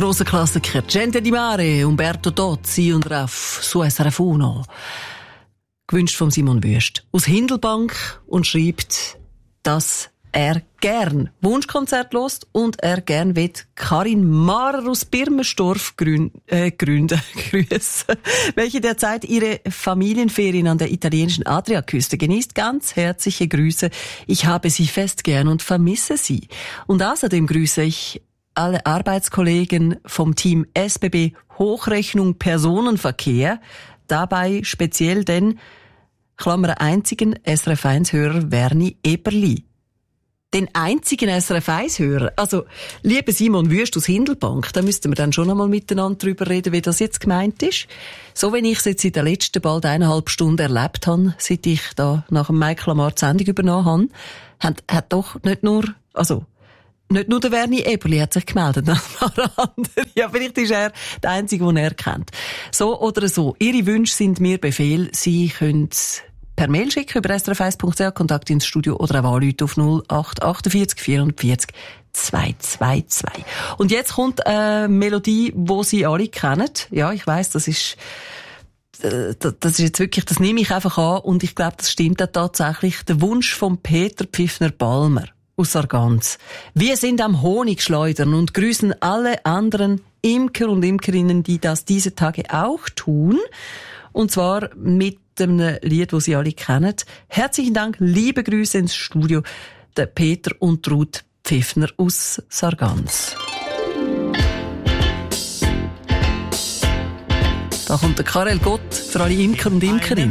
Grosse Klassiker. Gente di Mare, Umberto Tozzi und Raff su SRF Uno. Gewünscht von Simon Wüst. Aus Hindelbank und schreibt, dass er gern Wunschkonzert hört und er gern will Karin Mahrer aus Birmenstorf grüßen, welche derzeit ihre Familienferien an der italienischen Adriaküste genießt. Ganz herzliche Grüße. Ich habe sie fest gern und vermisse sie. Und außerdem grüße ich alle Arbeitskollegen vom Team SBB Hochrechnung Personenverkehr. Dabei speziell den, Klammer, einzigen SRF1-Hörer Werni Eberli. Den einzigen SRF1-Hörer. Also, lieber Simon Wüst aus Hindelbank, da müssten wir dann schon einmal miteinander drüber reden, wie das jetzt gemeint ist. So, wenn ich es jetzt in den letzten bald 1,5 Stunden erlebt habe, seit ich da nach dem Michael Amar die Sendung übernommen habe, hat doch nicht nur der Werni Eberli hat sich gemeldet, noch ein paar andere. Ja, vielleicht ist er der Einzige, den er kennt. So oder so. Ihre Wünsche sind mir Befehl. Sie können per Mail schicken über srf1.ch, Kontakt ins Studio oder auch anrufen auf 0848 44 222. Und jetzt kommt eine Melodie, die Sie alle kennen. Ja, ich weiss, das ist jetzt wirklich, das nehme ich einfach an und ich glaube, das stimmt auch tatsächlich. Der Wunsch von Peter Pfiffner-Balmer aus Sargans. Wir sind am Honig schleudern und grüßen alle anderen Imker und Imkerinnen, die das diese Tage auch tun. Und zwar mit einem Lied, das Sie alle kennen. Herzlichen Dank, liebe Grüße ins Studio, der Peter und Ruth Pfiffner aus Sargans. Da kommt der Karel Gott für alle Imker und Imkerinnen.